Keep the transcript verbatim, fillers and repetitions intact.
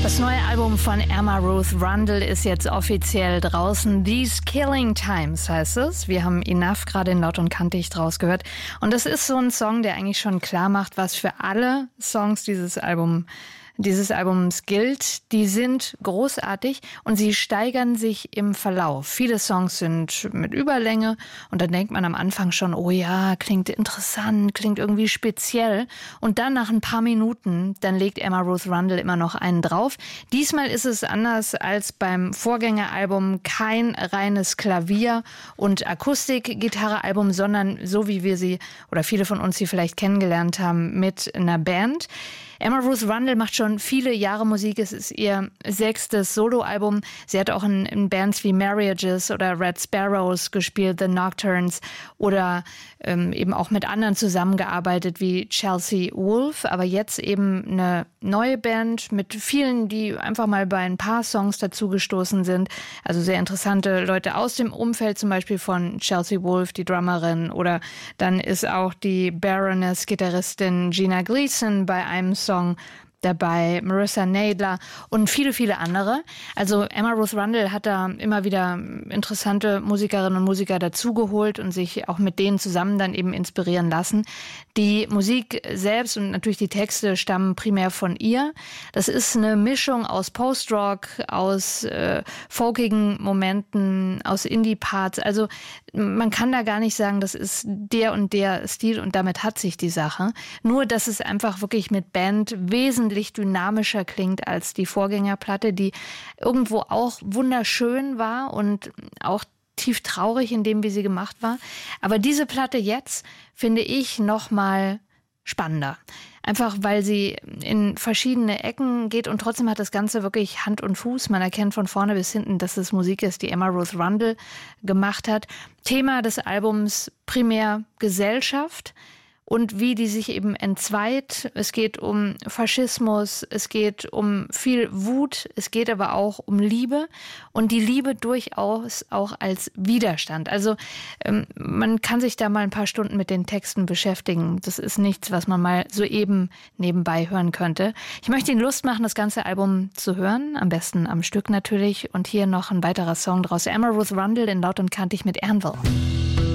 Das neue Album von Emma Ruth Rundle ist jetzt offiziell draußen. These Killing Times heißt es. Wir haben Enough gerade in Laut und Kantig draus gehört. Und das ist so ein Song, der eigentlich schon klar macht, was für alle Songs dieses Album dieses Albums gilt. Die sind großartig und sie steigern sich im Verlauf. Viele Songs sind mit Überlänge und dann denkt man am Anfang schon, oh ja, klingt interessant, klingt irgendwie speziell. Und dann nach ein paar Minuten, dann legt Emma Ruth Rundle immer noch einen drauf. Diesmal ist es anders als beim Vorgängeralbum kein reines Klavier- und Akustik-Gitarre-Album, sondern so wie wir sie oder viele von uns sie vielleicht kennengelernt haben mit einer Band. Emma Ruth Rundle macht schon viele Jahre Musik. Es ist ihr sechstes Soloalbum. Sie hat auch in, in Bands wie Marriages oder Red Sparrows gespielt, The Nocturnes oder ähm, eben auch mit anderen zusammengearbeitet wie Chelsea Wolfe. Aber jetzt eben eine neue Band mit vielen, die einfach mal bei ein paar Songs dazugestoßen sind. Also sehr interessante Leute aus dem Umfeld, zum Beispiel von Chelsea Wolfe, die Drummerin. Oder dann ist auch die Baroness-Gitarristin Gina Gleason bei einem Song dabei, Marissa Nadler und viele, viele andere. Also Emma Ruth Rundle hat da immer wieder interessante Musikerinnen und Musiker dazugeholt und sich auch mit denen zusammen dann eben inspirieren lassen. Die Musik selbst und natürlich die Texte stammen primär von ihr. Das ist eine Mischung aus Post-Rock, aus äh, folkigen Momenten, aus Indie-Parts. Also man kann da gar nicht sagen, das ist der und der Stil und damit hat sich die Sache. Nur, dass es einfach wirklich mit Band wesentlich dynamischer klingt als die Vorgängerplatte, die irgendwo auch wunderschön war und auch tief traurig in dem, wie sie gemacht war. Aber diese Platte jetzt finde ich noch mal spannender. Einfach, weil sie in verschiedene Ecken geht und trotzdem hat das Ganze wirklich Hand und Fuß. Man erkennt von vorne bis hinten, dass es Musik ist, die Emma Ruth Rundle gemacht hat. Thema des Albums primär Gesellschaft und wie die sich eben entzweit. Es geht um Faschismus, es geht um viel Wut, es geht aber auch um Liebe und die Liebe durchaus auch als Widerstand. Also ähm, man kann sich da mal ein paar Stunden mit den Texten beschäftigen. Das ist nichts, was man mal so eben nebenbei hören könnte. Ich möchte Ihnen Lust machen, das ganze Album zu hören, am besten am Stück natürlich. Und hier noch ein weiterer Song draus. Emma Ruth Rundle in Laut und Kantig mit Anvil.